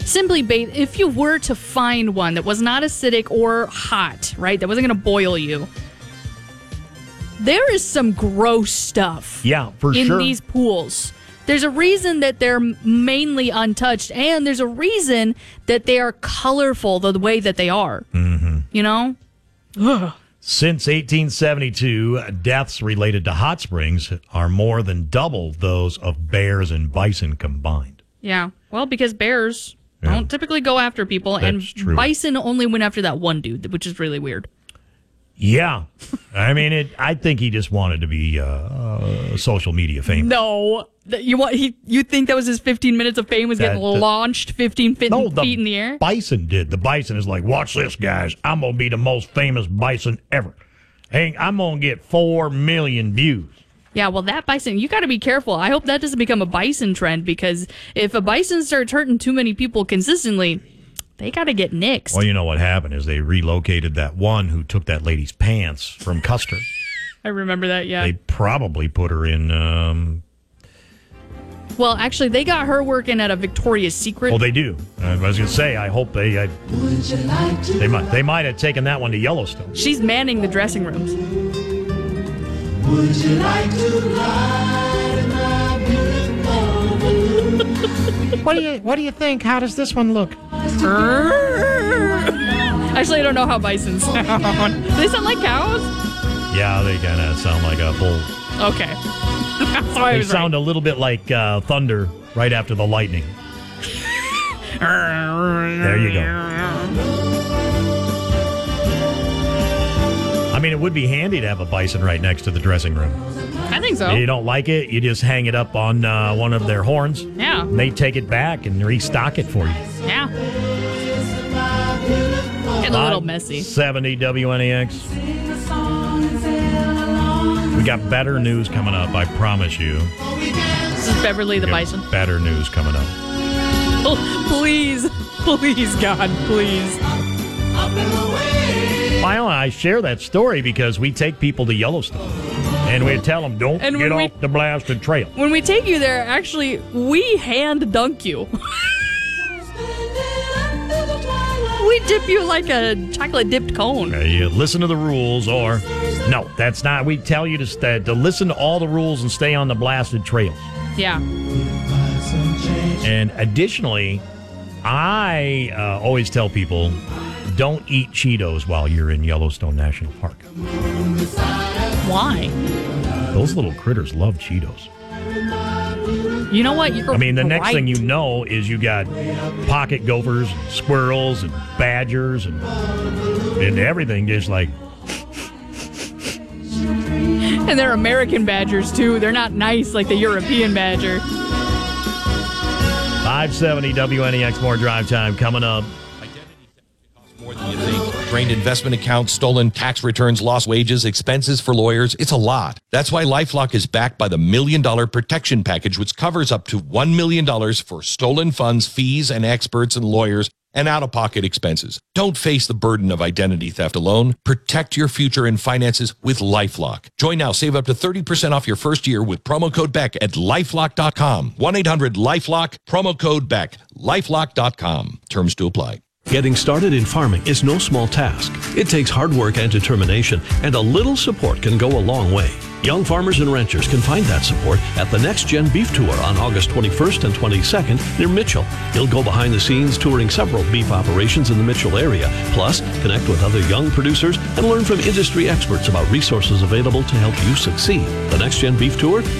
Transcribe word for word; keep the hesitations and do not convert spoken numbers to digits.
simply bathe. If you were to find one that was not acidic or hot, right, that wasn't going to boil you, there is some gross stuff yeah, for in sure. these pools. There's a reason that they're mainly untouched, and there's a reason that they are colorful the way that they are. Mm-hmm. You know? Ugh. Since eighteen seventy-two, deaths related to hot springs are more than double those of bears and bison combined. Yeah. Well, because bears Yeah. don't typically go after people, That's and true. bison only went after that one dude, which is really weird. Yeah. I mean, it. I think he just wanted to be uh, uh, social media famous. No. That You want he? You think that was his fifteen minutes of fame was getting That- that- launched fifteen feet, No, the feet in the air? bison did. The bison is like, watch this, guys. I'm going to be the most famous bison ever. Hey, I'm going to get four million views. Yeah, well, that bison, you got to be careful. I hope that doesn't become a bison trend, because if a bison starts hurting too many people consistently, they got to get nixed. Well, you know what happened is they relocated that one who took that lady's pants from Custer. I remember that, yeah. They probably put her in... Um, Well, actually, they got her working at a Victoria's Secret. Oh, they do. I was going to say, I hope they. I, they might. They might have taken that one to Yellowstone. She's manning the dressing rooms. Would you like to ride my beautiful balloon? What do you What do you think? How does this one look? Actually, I don't know how bison sound. Do they sound like cows? Yeah, they kind of sound like a bull. Okay. That's why I They was sound a little bit like uh, thunder right after the lightning. There you go. I mean, it would be handy to have a bison right next to the dressing room. I think so. If you don't like it, you just hang it up on uh, one of their horns. Yeah. And they take it back and restock it for you. Yeah. Getting a little messy. seventy W N A X. We got better news coming up, I promise you. This is Beverly the We got Bison. Better news coming up. Oh, please. Please, God, please. Well, I share that story because we take people to Yellowstone. And we tell them, don't And get when off we- the blasted trail. When we take you there, actually, we hand dunk you. We dip you like a chocolate dipped cone. Uh, you listen to the rules, or no, that's not. We tell you to stay, to listen to all the rules and stay on the blasted trails. Yeah. And additionally, I uh, always tell people, don't eat Cheetos while you're in Yellowstone National Park. Why? Those little critters love Cheetos. You know what? You're I mean, the next right. thing you know is you got pocket gophers, and squirrels, and badgers, and and everything just like. And they're American badgers, too. They're not nice like the European badger. five seventy W N E X, more drive time coming up. More than you think. Drained investment accounts, stolen tax returns, lost wages, expenses for lawyers. It's a lot. That's why LifeLock is backed by the Million Dollar Protection Package, which covers up to one million dollars for stolen funds, fees, and experts and lawyers, and out-of-pocket expenses. Don't face the burden of identity theft alone. Protect your future and finances with LifeLock. Join now. Save up to thirty percent off your first year with promo code Beck at lifelock dot com. one eight hundred lifelock, promo code Beck, lifelock dot com. Terms to apply. Getting started in farming is no small task. It takes hard work and determination, and a little support can go a long way. Young farmers and ranchers can find that support at the Next Gen Beef Tour on August twenty-first and twenty-second near Mitchell. He'll go behind the scenes touring several beef operations in the Mitchell area, plus connect with other young producers and learn from industry experts about resources available to help you succeed. The Next Gen Beef Tour